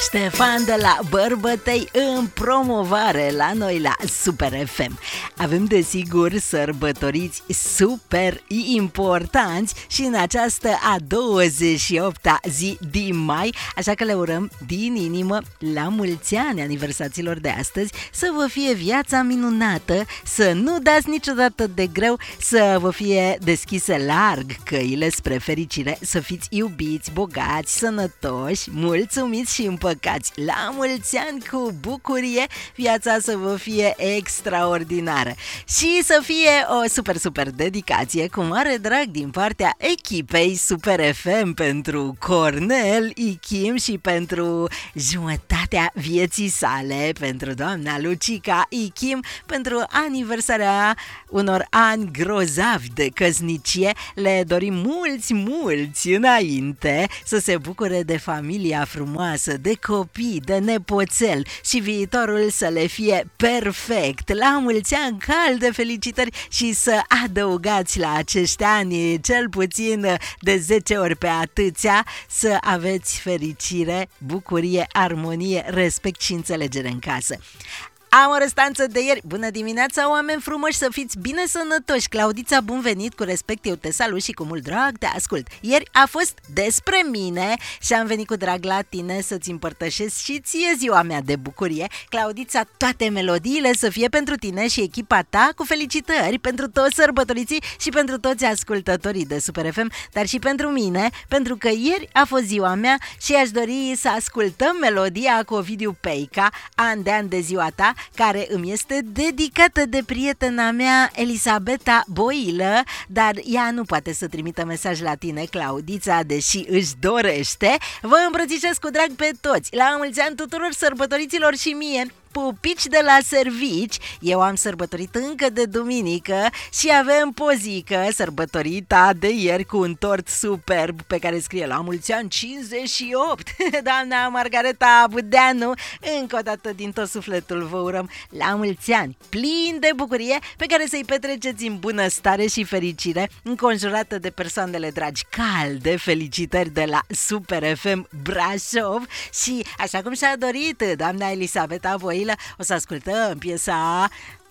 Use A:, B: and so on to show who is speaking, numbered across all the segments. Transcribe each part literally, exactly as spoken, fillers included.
A: Ștefan de la Bărbătei în promovare la noi la Super F M. Avem desigur sărbătoriți super importanți și în această a douăzeci și opta zi din mai, așa că le urăm din inimă la mulți ani aniversaților de astăzi, să vă fie viața minunată, să nu dați niciodată de greu, să vă fie deschise larg căile spre fericire, să fiți iubiți, bogați, sănătoși, mulțumiți și împăcați. La mulți ani cu bucurie, viața să vă fie extraordinară și să fie o super, super dedicație cu mare drag din partea echipei Super F M pentru Cornel Ichim și pentru jumătatea vieții sale, pentru doamna Lucica Ichim, pentru aniversarea unor ani grozavi de căsnicie. Le dorim mulți, mulți înainte să se bucure de familia frumoasă, de copii, de nepoțel și viitorul să le fie perfect. La mulți ani, calde felicitări și să adăugați la acești ani cel puțin de zece ori pe atâția, să aveți fericire, bucurie, armonie, respect și înțelegere în casă. Am o restanță de ieri. Bună dimineața, oameni frumoși, să fiți bine sănătoși. Claudița, bun venit, cu respect eu te salut și cu mult drag te ascult. Ieri a fost despre mine și am venit cu drag la tine să-ți împărtășesc și ție ziua mea de bucurie. Claudița, toate melodiile să fie pentru tine și echipa ta, cu felicitări pentru toți sărbătoriții și pentru toți ascultătorii de Super F M, dar și pentru mine, pentru că ieri a fost ziua mea și aș dori să ascultăm melodia cu Ovidiu Peica, An de an de ziua ta, care îmi este dedicată de prietena mea Elisabeta Boilă, dar ea nu poate să trimită mesaj la tine, Claudița, deși își dorește. Vă îmbrățișez cu drag pe toți. La mulți ani tuturor sărbătoriților și mie. Pupici de la servici. Eu am sărbătorit încă de duminică și avem pozică sărbătorita de ieri cu un tort superb pe care scrie la mulți ani cincizeci și opt. Doamna Margareta Budeanu, încă o dată din tot sufletul vă urăm la mulți ani plin de bucurie, pe care să-i petreceți în bunăstare și fericire, înconjurată de persoanele dragi. Calde felicitări de la Super F M Brașov și, așa cum și-a dorit doamna Elisabeta Voilă, o să ascultăm piesa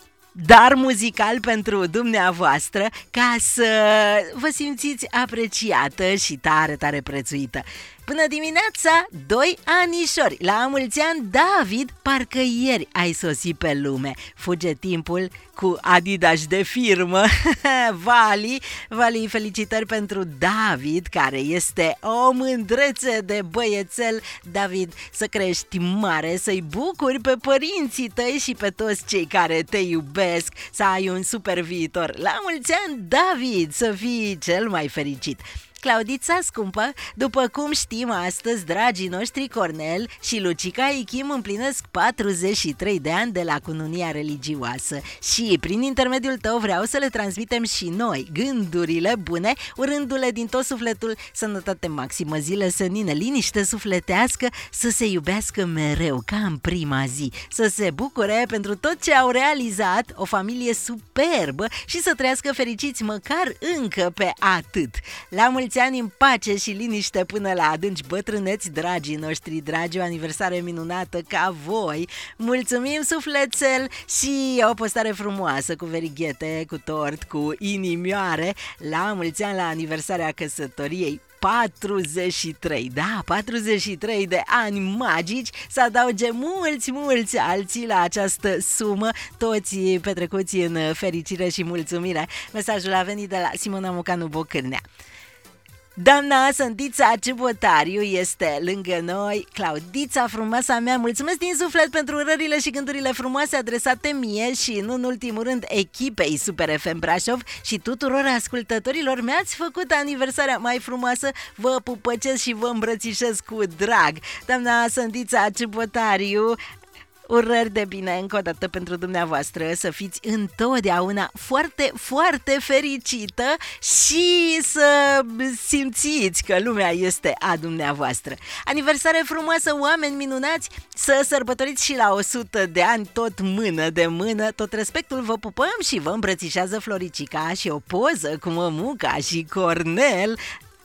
A: Dar muzical pentru dumneavoastră, ca să vă simțiți apreciată și tare, tare prețuită. Până dimineața, doi anișori. La mulți ani, David, parcă ieri ai sosit pe lume. Fuge timpul cu Adidas de firmă. Vali, Vali, felicitări pentru David, care este o mândrețe de băiețel. David, să crești mare, să-i bucuri pe părinții tăi și pe toți cei care te iubesc, să ai un super viitor. La mulți ani, David, să fii cel mai fericit. Claudița scumpă, după cum știm astăzi, dragii noștri Cornel și Lucica Ichim împlinesc patruzeci și trei de ani de la cununia religioasă și prin intermediul tău vreau să le transmitem și noi gândurile bune, urându-le din tot sufletul sănătate maximă, zile senine, liniște sufletească, să se iubească mereu ca în prima zi, să se bucure pentru tot ce au realizat, o familie superbă și să trăiască fericiți măcar încă pe atât. La mulți ani în pace și liniște până la adânci bătrâneți, dragii noștri dragi, o aniversare minunată ca voi. Mulțumim sufletel și o postare frumoasă cu verighete, cu tort, cu inimioare. La mulți ani la aniversarea căsătoriei. patruzeci și trei, da, patruzeci și trei de ani magici, să adauge mulți, mulți alții la această sumă, toți petrecuți în fericire și mulțumire. Mesajul a venit de la Simona Mucanu Bocârnea. Doamna Sândița Ciubotariu este lângă noi. Claudița, frumoasa mea, mulțumesc din suflet pentru urările și gândurile frumoase adresate mie și, nu în ultimul rând, echipei Super F M Brașov și tuturor ascultătorilor. Mi-ați făcut aniversarea mai frumoasă, vă pupăcesc și vă îmbrățișez cu drag. Doamna Sândița Ciubotariu, urări de bine încă o dată pentru dumneavoastră, să fiți întotdeauna foarte, foarte fericită și să simțiți că lumea este a dumneavoastră. Aniversare frumoasă, oameni minunați, să sărbătoriți și la o sută de ani, tot mână de mână, tot respectul vă pupăm și vă îmbrățișează Floricica și o poză cu mămuca și Cornel.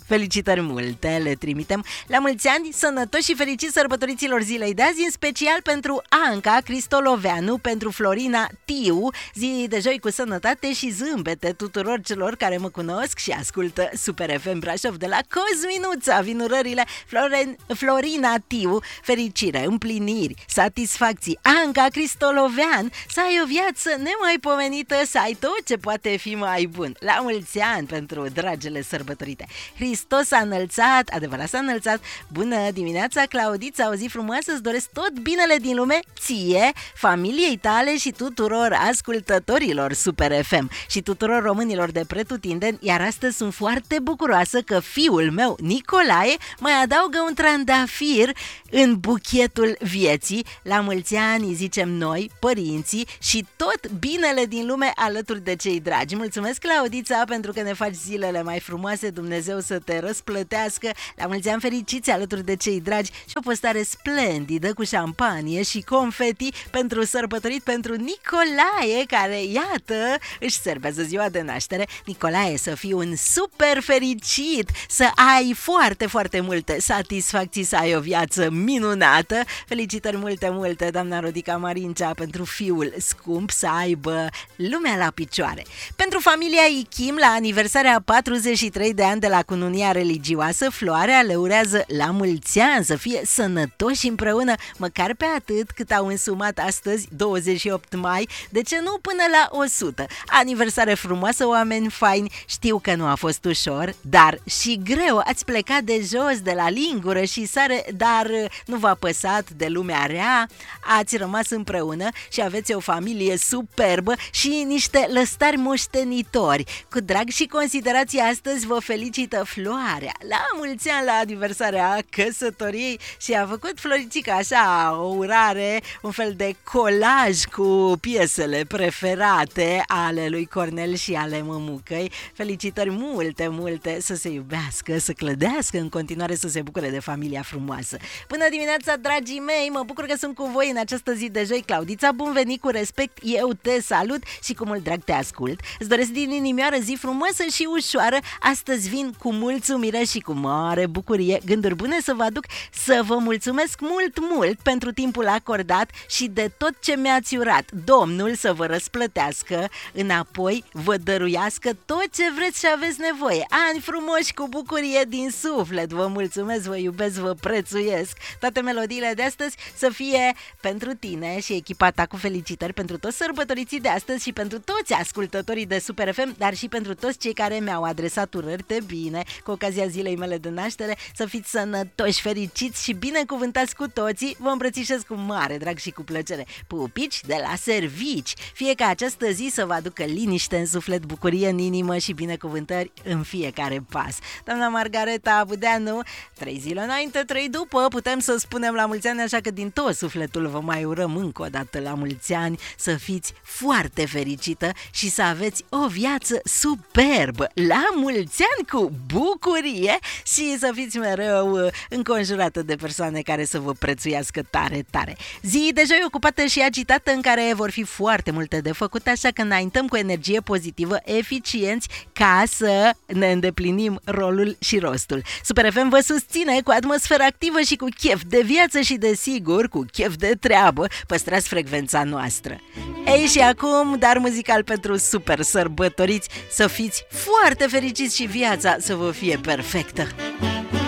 A: Felicitări multe le trimitem. La mulți ani, sănătoși și fericiți sărbătoriților zilei de azi, în special pentru Anca Cristoloveanu, pentru Florina Tiu, zi de joi cu sănătate și zâmbete tuturor celor care mă cunosc și ascultă Super F M Brașov. De la Cosminuța, vin urările Floren, Florina Tiu, fericire, împliniri, satisfacții. Anca Cristolovean, să ai o viață nemaipomenită, să ai tot ce poate fi mai bun. La mulți ani pentru dragele sărbătorite. Hristos a înălțat, adevărat s-a înălțat. Bună dimineața, Claudița, o zi frumoasă, îți doresc tot binele din lume ție, familiei tale și tuturor ascultătorilor Super F M și tuturor românilor de pretutindeni, iar astăzi sunt foarte bucuroasă că fiul meu, Nicolae, mai adaugă un trandafir în buchetul vieții. La mulți ani, zicem noi, părinții, și tot binele din lume alături de cei dragi. Mulțumesc, Claudița, pentru că ne faci zilele mai frumoase, Dumnezeu să te răsplătească. La mulți ani fericiți alături de cei dragi și o postare splendidă cu șampanie și confeti pentru sărbătorit pentru Nicolae, care, iată, își serbează ziua de naștere. Nicolae, să fii un super fericit, să ai foarte, foarte multe satisfacții, să ai o viață minunată. Felicitări multe, multe, doamna Rodica Marincea, pentru fiul scump, să aibă lumea la picioare. Pentru familia Ichim, la aniversarea patruzeci și trei de ani de la cununia religioasă, Floarea le urează la mulți ani, să fie sănătoși împreună, măcar pe atât cât au însumat astăzi, douăzeci și opt mai, de ce nu până la o sută. Aniversare frumoasă, oameni faini, știu că nu a fost ușor, dar și greu, ați plecat de jos, de la lingură și sare, dar nu v-a păsat de lumea rea, ați rămas împreună și aveți o familie superbă și niște lăstari moștenitori. Cu drag și considerație astăzi vă felicită Floarea. La mulți ani, la aniversarea căsătoriei, și a făcut Floricica așa o urare, un fel de colaj cu piesele preferate ale lui Cornel și ale mămucăi. Felicitări multe, multe, să se iubească, să clădească în continuare, să se bucure de familia frumoasă. Bună dimineața, dragii mei, mă bucur că sunt cu voi în această zi de joi. Claudița, bun venit, cu respect, eu te salut și cu mult drag te ascult. Îți doresc din inimioară zi frumoasă și ușoară. Astăzi vin cu mulțumire și cu mare bucurie, gânduri bune să vă aduc, să vă mulțumesc mult, mult pentru timpul acordat și de tot ce mi-ați urat. Domnul să vă răsplătească înapoi, vă dăruiască tot ce vreți și aveți nevoie. Ani frumoși cu bucurie din suflet. Vă mulțumesc, vă iubesc, vă prețuiesc. Toate melodiile de astăzi să fie pentru tine și echipa ta, cu felicitări pentru toți sărbătoriții de astăzi și pentru toți ascultătorii de Super F M, dar și pentru toți cei care mi-au adresat urări de bine cu ocazia zilei mele de naștere. Să fiți sănătoși, fericiți și binecuvântați cu toții. Vă îmbrățișez cu mare drag și cu plăcere. Pupici de la servici. Fie ca această zi să vă aducă liniște în suflet, bucurie în inimă și binecuvântări în fiecare pas. Doamna Margareta Budeanu, trei zile înainte, trei după, putem să spunem la mulți ani, așa că din tot sufletul vă mai urăm încă o dată la mulți ani, să fiți foarte fericită și să aveți o viață superbă. La mulți ani cu bucurie și să fiți mereu înconjurată de persoane care să vă prețuiască tare, tare. Zi de joi ocupată și agitată, în care vor fi foarte multe de făcut, așa că înaintăm cu energie pozitivă, eficienți, ca să ne îndeplinim rolul și rostul. Super F M vă susține cu atmosferă activă și cu chef de viață și, desigur, cu chef de treabă. Păstrați frecvența noastră. Ei, și acum, dar muzical pentru super sărbătoriți, să fiți foarte fericiți și viața să vă fie perfectă.